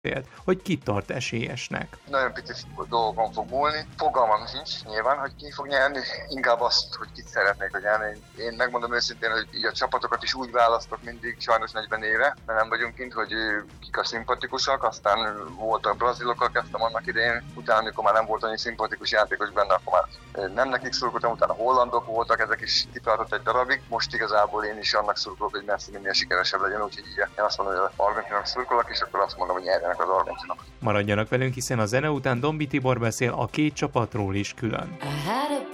hogy ki tart esélyesnek. Nagyon pici dolgokon fog múlni. Fogalmam sincs nyilván, hogy ki fog nyerni. Inkább azt, hogy kit szeretnék, hogy nyerni. Én megmondom őszintén, hogy így a csapatokat is úgy választok mindig, sajnos 40 éve, mert nem vagyunk kint, hogy kik a szimpatikusak. Aztán voltak brazilokkal kezdtem annak idején, utána, amikor már nem volt annyi szimpatikus játékos benne, akkor már nem nekik szurkoltam, utána hollandok voltak, ezek is kitartott egy darabig. Most igazából én is annak szurkolok, hogy Messi minél sikeresebb legyen, úgyhogy így én azt mondom, hogy az Argentinának szurkolok, és akkor azt mondom, hogy nyerjenek az argentinok. Maradjanak velünk, hiszen a zene után Dombi Tibor beszél a két csapatról is külön.